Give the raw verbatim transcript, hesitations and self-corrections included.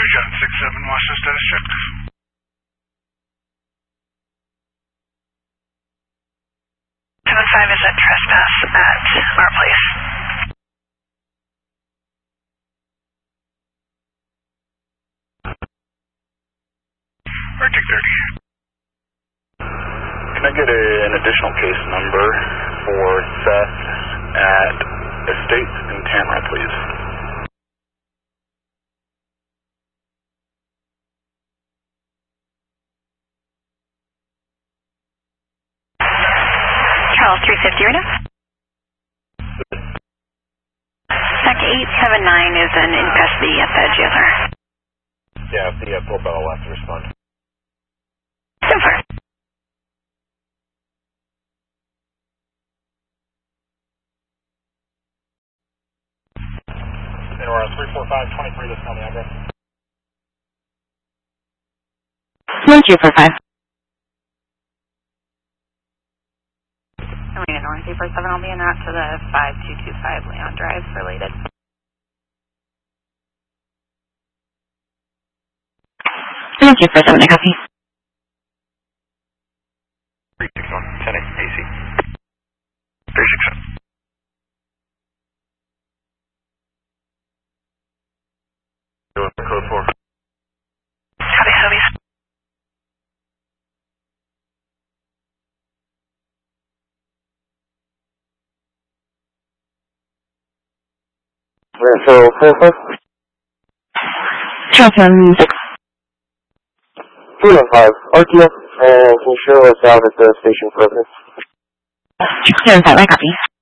John six seven, what's your status check? seven five is at trespass at our place. Arctic thirty. Can I get a, an additional case number for theft at Estates in Tamara, please? Charles three fifty, right now? Stack eight seven nine is an in custody at the jailer. Yeah, the uh, profile will have to respond. So far. And we're on three four five twenty-three, that's on the address. one two four five. Marina North, eight four seven, I'll be en route to the five two two five Leon Drive related. one two four seven, I copy. three six one, ten A C. three six seven. Code four. Copy, copy. Yeah, so four five? Charles one six. three one five, R T F, and can you show us out at the station for evidence? seven five, I copy.